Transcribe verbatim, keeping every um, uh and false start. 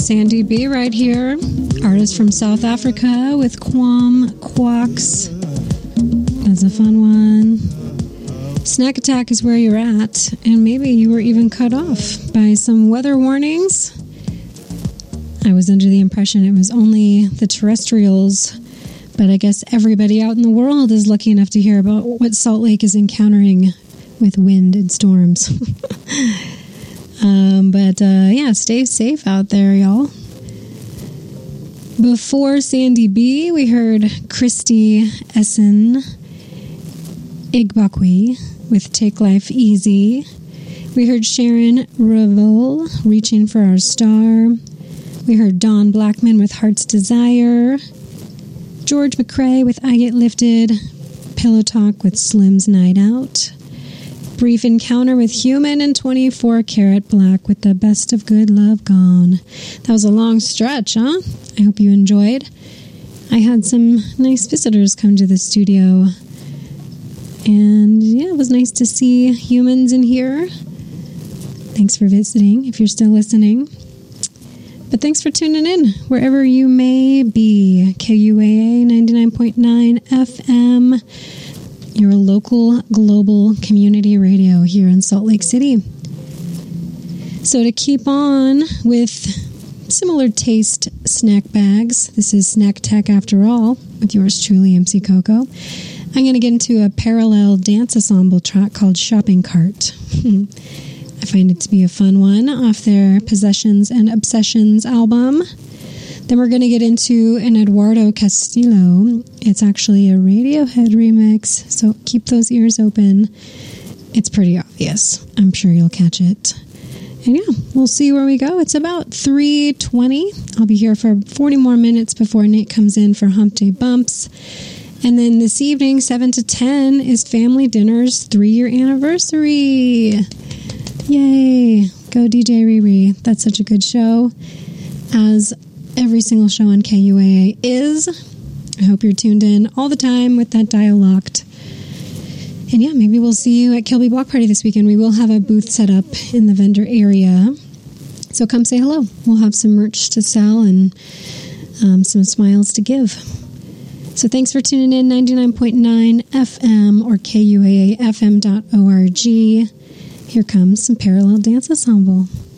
Sandy B right here. Artist from South Africa with Kwam Quacks. That's a fun one. Snack Attack is where you're at, and maybe you were even cut off by some weather warnings. I was under the impression it was only the terrestrials, but I guess everybody out in the world is lucky enough to hear about what Salt Lake is encountering with wind and storms. um, but uh, yeah, stay safe out there, y'all. Before Sandy B, we heard Christy Essen Igbakwe with Take Life Easy. We heard Sharon Revel, Reaching for Our Star. We heard Don Blackman with Heart's Desire. George McCrae with I Get Lifted. Pillow Talk with Slim's Night Out. Brief Encounter with Human, and twenty-four Karat Black with The Best of Good Love Gone. That was a long stretch, huh? I hope you enjoyed. I had some nice visitors come to the studio. And yeah, it was nice to see humans in here. Thanks for visiting, if you're still listening. But thanks for tuning in, wherever you may be. K U A A ninety-nine point nine F M, your local global community radio here in Salt Lake City. So to keep on with similar taste snack bags, this is Snack Tech after all, with yours truly, M C Coco. I'm going to get into a parallel dance ensemble track called Shopping Cart. I find it to be a fun one off their Possessions and Obsessions album. Then we're going to get into an Eduardo Castillo. It's actually a Radiohead remix, so keep those ears open. It's pretty obvious. I'm sure you'll catch it. And yeah, we'll see where we go. It's about three twenty. I'll be here for forty more minutes before Nate comes in for Hump Day Bumps. And then this evening, seven to ten, is Family Dinner's three-year anniversary. Yay. Go D J Riri. That's such a good show, as every single show on K U A A is. I hope you're tuned in all the time with that dial locked. And yeah, maybe we'll see you at Kilby Block Party this weekend. We will have a booth set up in the vendor area. So come say hello. We'll have some merch to sell and um, some smiles to give. So thanks for tuning in, ninety-nine point nine F M or K U A A F M dot org. Here comes some Parallel Dance Ensemble.